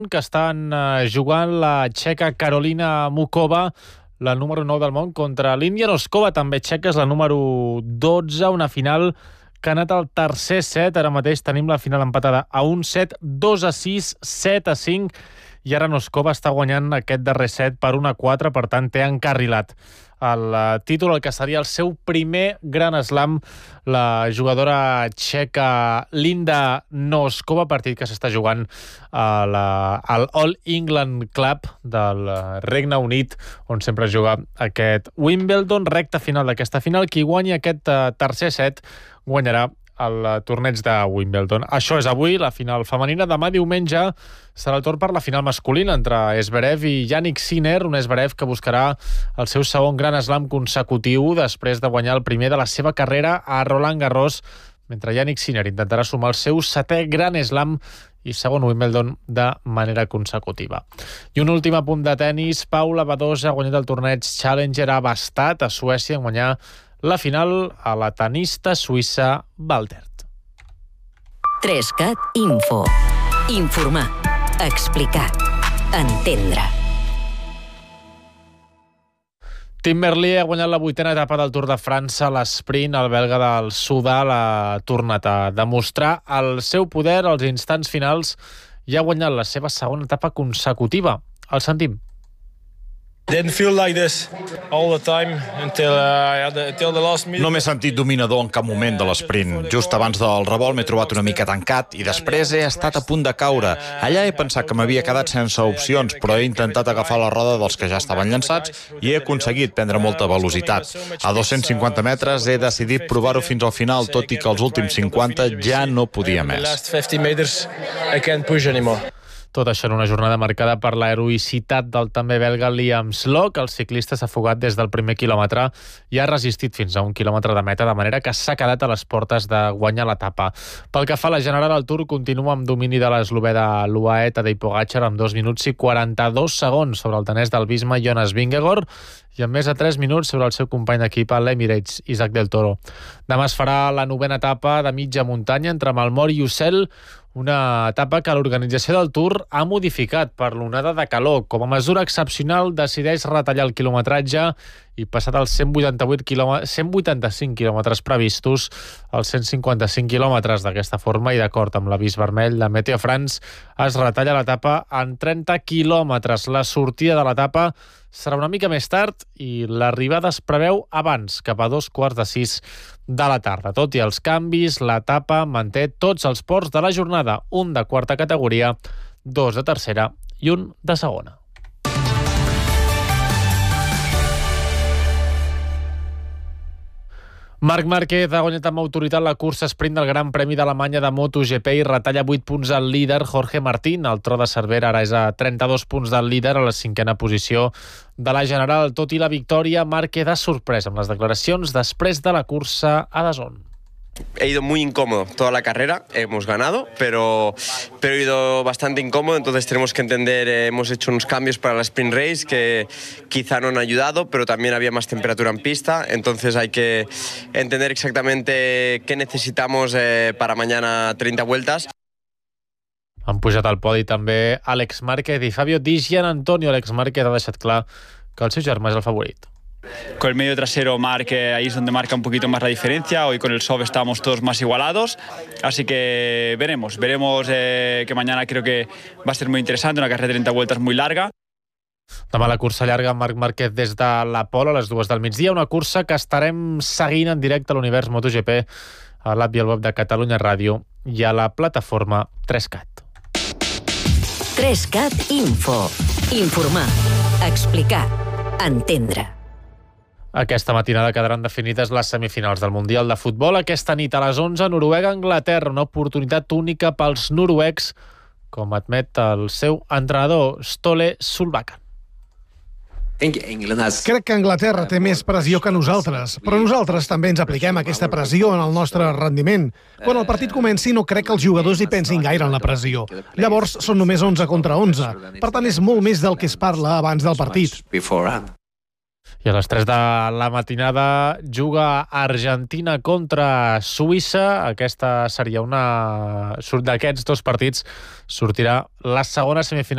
que estan jugant la txeca Karolina Mukova, la número 9 del món, contra l'Índia Noskova, també txeca, és la número 12, una final que ha anat al tercer set. Ara mateix tenim la final empatada a un set, 2-6, 7-5, i ara Noskova està guanyant aquest darrer set per 1-4, per tant té encarrilat el títol, el que seria el seu primer Grand Slam, la jugadora txeca Linda Noskova, partit que s'està jugant al All England Club del Regne Unit, on sempre es juga aquest Wimbledon. Recta final d'aquesta final, qui guanyi aquest tercer set guanyarà el torneig de Wimbledon. Això és avui, la final femenina. Demà diumenge serà el torn per la final masculina entre Zverev i Jannik Sinner, un Zverev que buscarà el seu segon Grand Slam consecutiu després de guanyar el primer de la seva carrera a Roland Garros, mentre Jannik Sinner intentarà sumar el seu setè Grand Slam i segon Wimbledon de manera consecutiva. I un últim apunt de tennis. Paula Badosa ha guanyat el torneig Challenger a Bastad, a Suècia, en guanyar la final a la tenista suïssa Valtert. 3CAT Info. Informar, explicar, entendre. Tim Merlier ha guanyat la 8a etapa del Tour de França a l'esprint. El belga del Sudal ha tornat a demostrar el seu poder als instants finals i ha guanyat la seva segona etapa consecutiva. El sentim. Didn't feel like this all the time until the last minute. No m'he sentit dominador en cap moment de l'esprint. Just abans del revolt m'he trobat una mica tancat i després he estat a punt de caure. Allà he pensat que m'havia quedat sense opcions, però he intentat agafar la roda dels que ja estaven llançats i he aconseguit prendre molta velocitat. A 250 metres he decidit provar-ho fins al final, tot i que els últims 50 ja no podia més. The last 50 meters I can't push anymore. Tot això en una jornada marcada per l'heroïcitat del també belga Liam Slock. El ciclista s'ha fugat des del primer quilòmetre i ha resistit fins a 1 quilòmetre de meta, de manera que s'ha quedat a les portes de guanyar l'etapa. Pel que fa a la general, el Tour continua amb domini de l'eslovè de l'UAE Tadej Pogačar amb 2 minuts i 42 segons sobre el danès del Visma Jonas Vingegaard i amb més de 3 minuts sobre el seu company d'equip a l'Emirates, Isaac del Toro. Demà es farà la 9a etapa de mitja muntanya entre Malmort i Ussel, una etapa que l'organització del Tour ha modificat per l'onada de calor. Com a mesura excepcional decideix retallar el quilometratge i passar dels 185 quilòmetres previstos als 155 quilòmetres. D'aquesta forma, i d'acord amb l'avís vermell de Meteo France, es retalla l'etapa en 30 quilòmetres. La sortida de l'etapa serà una mica més tard i l'arribada es preveu abans, cap a 5:45 de la tarda. Tot i els canvis, l'etapa manté tots els ports de la jornada, un de quarta categoria, 2 de tercera i un de segona. Marc Márquez ha guanyat amb autoritat la cursa sprint del Gran Premi d'Alemanya de MotoGP i retalla 8 punts al líder Jorge Martín. El tro de Cervera ara és a 32 punts del líder, a la 5a posició de la general. Tot i la victòria, Márquez ha sorprès amb les declaracions després de la cursa a DAZN. He ido muy incómodo toda la carrera, hemos ganado, pero he ido bastante incómodo, entonces tenemos que entender, hemos hecho unos cambios para la sprint race que quizá no han ayudado, pero también había más temperatura en pista, entonces hay que entender exactamente qué necesitamos para mañana 30 vueltas. Han pujat al podi també Àlex Márquez i Fabio Di Giannantonio. Àlex Márquez ha deixat clar que el seu germà és el favorit. Con el medio trasero Marc, ahí es donde marca un poquito más la diferencia. Hoy con el soft estamos todos más igualados, así que veremos que mañana creo que va a ser muy interesante, una carrera de 30 vueltas muy larga. Demà la cursa llarga, Marc Márquez des de l'Apolo a les 2 del migdia, una cursa que estarem seguint en directe a l'Univers MotoGP, a l'app i al web de Catalunya Ràdio i a la plataforma 3CAT. 3CAT Info. Informar, explicar, entendre. Aquesta matinada quedaran definides les semifinals del Mundial de Futbol. Aquesta nit a les 11, Noruega-Anglaterra, una oportunitat única pels noruecs, com admet el seu entrenador, Ståle Solbakken. Crec que Anglaterra té més pressió que nosaltres, però nosaltres també ens apliquem aquesta pressió en el nostre rendiment. Quan el partit comenci no crec que els jugadors hi pensin gaire en la pressió. Llavors són només 11 contra 11. Per tant, és molt més del que es parla abans del partit. I a les 3 de la matinada juga Argentina contra Suïssa. Aquesta seria d'aquests dos partits sortirà la segona semifinal